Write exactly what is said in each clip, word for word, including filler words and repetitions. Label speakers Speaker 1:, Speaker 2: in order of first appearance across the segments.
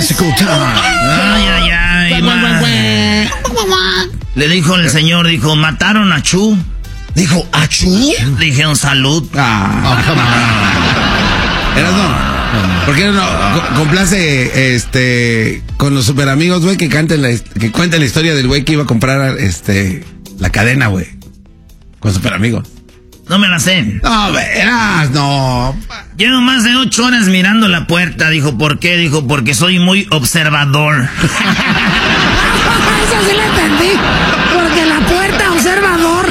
Speaker 1: Bicycle time.
Speaker 2: Ay, ay, ay. Le dijo el señor, dijo, mataron a Chu.
Speaker 3: Dijo, ¿a Chu?
Speaker 2: Dijeron salud.
Speaker 1: Ah, oh, come on.
Speaker 3: Eras no. ¿Por qué no co- complace este con los super amigos, güey, que canten la, que cuenten la historia del güey que iba a comprar este la cadena, güey? Con super amigos.
Speaker 2: No me la sé.
Speaker 3: No, verás, no.
Speaker 2: Llevo más de ocho horas mirando la puerta. Dijo, ¿por qué? Dijo, porque soy muy observador.
Speaker 4: Eso sí lo entendí. Porque la puerta, observador.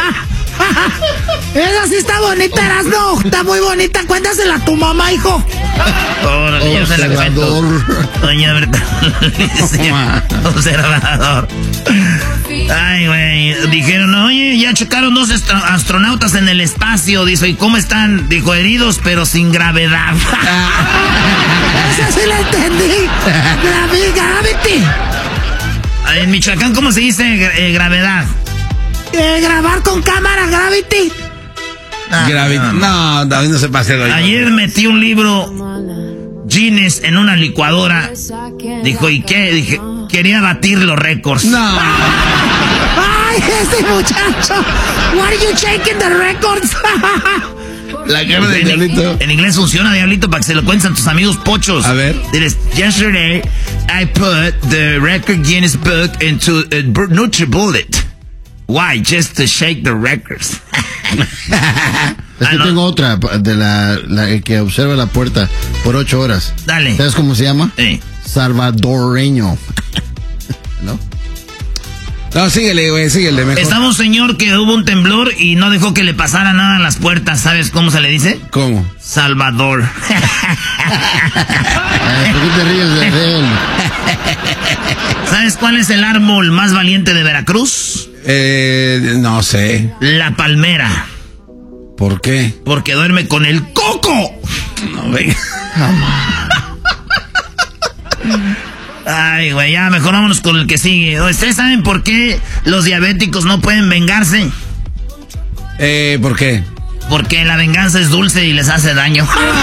Speaker 4: Esa sí está bonita, Erasno. Está muy bonita. Cuéntasela a tu mamá, hijo.
Speaker 2: Órale, yo se la cuento. Doña Bertalicia. Observador. Ay, güey. Dijeron, oye, ya chocaron dos astro- astronautas en el espacio. Dijo, ¿y cómo están? Dijo, heridos, pero sin gravedad.
Speaker 4: Esa sí la entendí. Gravi- Gravity.
Speaker 2: En Michoacán, ¿cómo se dice eh, gravedad?
Speaker 4: Eh, grabar con cámara, Gravity.
Speaker 2: Ah,
Speaker 3: Gravity. No, David no se pase. Güey.
Speaker 2: Ayer metí un libro Guinness en una licuadora. Dijo, ¿y qué? Dije, quería batir los récords.
Speaker 3: No.
Speaker 4: Ay, ese muchacho. Why are you shaking the records?
Speaker 3: La cara de
Speaker 2: En,
Speaker 3: Diablito.
Speaker 2: en inglés funciona, Diablito, para que se lo cuenten a tus amigos pochos.
Speaker 3: A ver.
Speaker 2: Diles, yesterday I put the record Guinness book into a NutriBullet. Why? Just to shake the records.
Speaker 1: Es
Speaker 2: Ah,
Speaker 1: que
Speaker 2: no.
Speaker 1: tengo otra de la, la el que observa la puerta por ocho horas.
Speaker 2: Dale.
Speaker 1: ¿Sabes cómo se llama?
Speaker 2: Sí.
Speaker 1: Salvadoreño. ¿No?
Speaker 3: No, síguele, güey, síguele mejor.
Speaker 2: Estaba un señor que hubo un temblor y no dejó que le pasara nada a las puertas. ¿Sabes cómo se le dice?
Speaker 3: ¿Cómo?
Speaker 2: Salvador.
Speaker 1: Ay, ¿por qué te ríes de él?
Speaker 2: ¿Sabes cuál es el árbol más valiente de Veracruz?
Speaker 3: Eh, no sé.
Speaker 2: La palmera.
Speaker 3: ¿Por qué?
Speaker 2: Porque duerme con el coco.
Speaker 3: No, venga.
Speaker 2: Ay, güey, ya mejor vámonos con el que sigue. ¿Ustedes saben por qué los diabéticos no pueden vengarse?
Speaker 3: Eh, ¿por qué?
Speaker 2: Porque la venganza es dulce y les hace daño.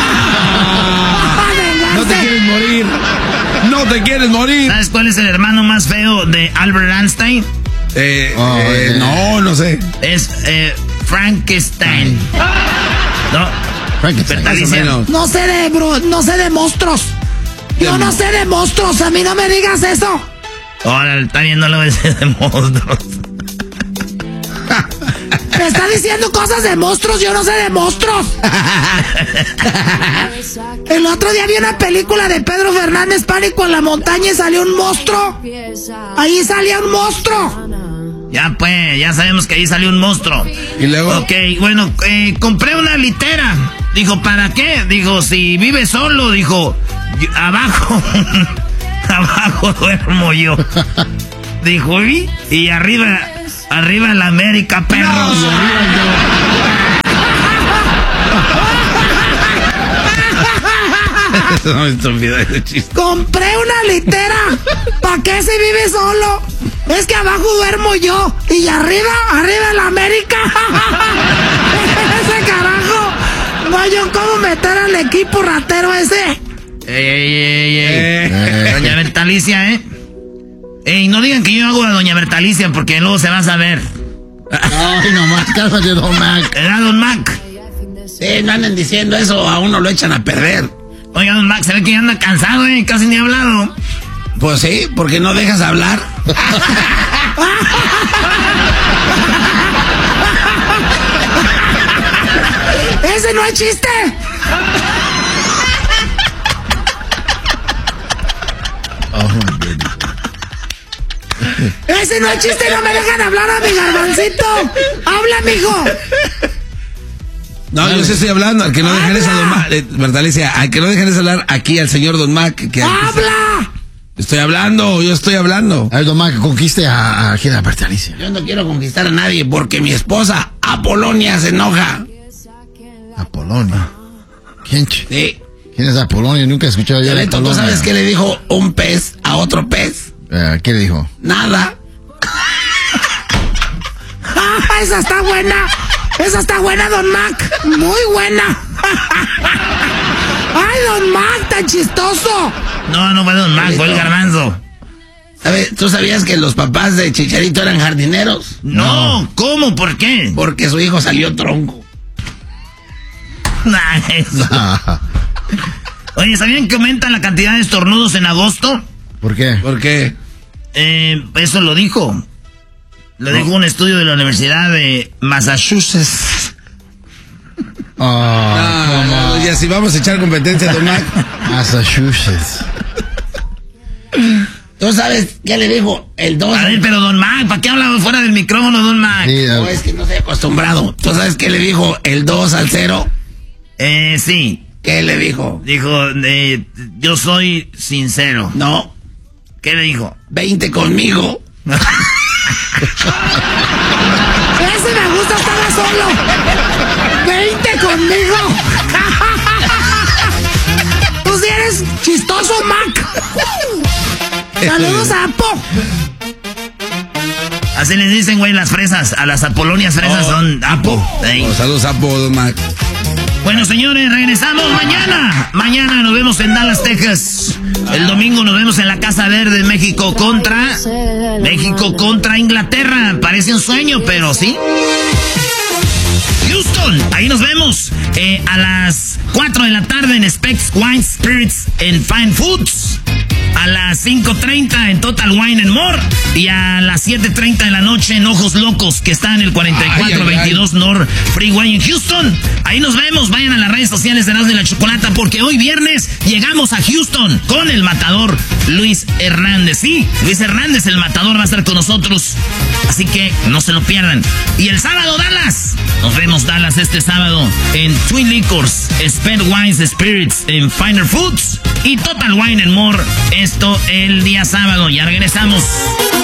Speaker 3: No te quieres morir. No te quieres morir.
Speaker 2: ¿Sabes cuál es el hermano más feo de Albert Einstein?
Speaker 3: Eh,
Speaker 1: Oh,
Speaker 3: eh,
Speaker 1: eh.
Speaker 3: no, no sé.
Speaker 2: Es eh, Frankenstein. ¿No?
Speaker 1: Frankenstein.
Speaker 2: Bertalicia.
Speaker 3: Más o menos.
Speaker 4: No sé de bro, no sé de monstruos. Yo no sé de monstruos, a mí no me digas eso.
Speaker 2: Ahora está viendo lo de monstruos.
Speaker 4: Me está diciendo cosas de monstruos, yo no sé de monstruos. El otro día vi una película de Pedro Fernández, Pánico en la montaña, y salió un monstruo. Ahí salía un monstruo.
Speaker 2: Ya pues, ya sabemos que ahí salió un monstruo.
Speaker 3: Y luego.
Speaker 2: Ok, bueno, eh, compré una litera. Dijo, ¿para qué? Dijo, si vive solo, dijo, yo- abajo, abajo duermo yo. Dijo, ¿y? Y arriba, arriba en la América, perros.
Speaker 3: No, estúpido ese chiste.
Speaker 4: Compré una litera. ¿Para qué si vive solo? Es que abajo duermo yo. Y arriba, arriba en la América. Ese carajo. No hay yo cómo meter al equipo ratero ese.
Speaker 2: Ey, ey, ey, ey.
Speaker 3: Eh.
Speaker 2: Doña Bertalicia, ¿eh? Ey, no digan que yo hago a Doña Bertalicia porque luego se va a saber.
Speaker 1: Ay, nomás, cálmate, Don Mac.
Speaker 2: ¿Verdad, Don Mac?
Speaker 3: Sí, no anden diciendo eso, a uno lo echan a perder.
Speaker 2: Oiga, Don Mac, se ve que ya anda cansado, ¿eh? Casi ni ha hablado.
Speaker 3: Pues sí, porque no dejas hablar.
Speaker 4: ¡Ese no es chiste!
Speaker 1: Oh, my goodness.
Speaker 4: ¡Ese no es chiste! ¡No me dejan hablar a mi garbancito! ¡Habla, mijo!
Speaker 3: No, yo sí estoy hablando, al que no dejan esa Don Mac, eh, Bertalicia, al que no dejan esa hablar aquí al señor Don Mac. Que
Speaker 4: ¡Habla!
Speaker 3: Estoy hablando, yo estoy hablando.
Speaker 1: A ver, Don Mac, conquiste a, a, a Bertalicia.
Speaker 3: Yo no quiero conquistar a nadie porque mi esposa, Apolonia, se enoja.
Speaker 1: Apolonia. ¿Quién, ch-
Speaker 3: Sí.
Speaker 1: ¿Quién es Apolonia? Nunca he escuchado ya de
Speaker 3: Diablito, ¿tú
Speaker 1: Apolonia.
Speaker 3: sabes qué le dijo un pez a otro pez?
Speaker 1: Eh, ¿Qué le dijo?
Speaker 3: Nada.
Speaker 4: ¡Ah, esa está buena! ¡Esa está buena, Don Mac! ¡Muy buena! ¡Ay, Don Mac, tan chistoso!
Speaker 2: No, no fue Don Mac, fue el Garbanzo.
Speaker 3: ¿Sabes? ¿Tú sabías que los papás de Chicharito eran jardineros?
Speaker 2: No, no. ¿Cómo? ¿Por qué?
Speaker 3: Porque su hijo salió tronco.
Speaker 2: Nah, eso. Oye, ¿sabían que aumenta la cantidad de estornudos en agosto?
Speaker 1: ¿Por qué?
Speaker 3: ¿Por qué?
Speaker 2: Eh, eso lo dijo. Lo
Speaker 3: no.
Speaker 2: dijo un estudio de la Universidad de Massachusetts.
Speaker 1: Oh,
Speaker 3: no, no, y así vamos a echar competencia, Don Mac.
Speaker 1: Massachusetts.
Speaker 3: ¿Tú sabes qué le dijo el dos?
Speaker 2: A ver, pero Don Mac, ¿para qué habla fuera del micrófono, Don Mac?
Speaker 1: Sí,
Speaker 3: no, es que no estoy acostumbrado. ¿Tú sabes qué le dijo el dos al cero?
Speaker 2: Eh, sí.
Speaker 3: ¿Qué le dijo?
Speaker 2: Dijo, eh, yo soy sincero.
Speaker 3: No.
Speaker 2: ¿Qué le dijo?
Speaker 3: veinte conmigo.
Speaker 4: Ese me gusta, estaba solo. veinte conmigo. Tú sí eres chistoso, Mac. Saludos a Apo.
Speaker 2: Así les dicen, güey, las fresas. A las apolonias fresas oh, son Apo.
Speaker 3: Oh, saludos, Apo, Don Mac.
Speaker 2: Bueno, señores, regresamos mañana. Mañana nos vemos en Dallas, Texas. El domingo nos vemos en la Casa Verde, México contra... México contra Inglaterra. Parece un sueño, pero sí. Houston, ahí nos vemos eh, a las cuatro de la tarde en Specs Wine Spirits en Fine Foods. A las cinco treinta en Total Wine and More. Y a las siete treinta de la noche en Ojos Locos, que está en el cuarenta y cuatro veintidós North Freeway en Houston. Ahí nos vemos. Vayan a las redes sociales de Erasmo y la Chocolata, porque hoy viernes llegamos a Houston con el matador Luis Hernández. Sí, Luis Hernández, el matador, va a estar con nosotros. Así que no se lo pierdan. Y el sábado, Dallas. Nos vemos, Dallas, este sábado en Twin Liquors, Sped Wines Spirits en Finer Foods y Total Wine and More. Esto el día sábado. Ya regresamos.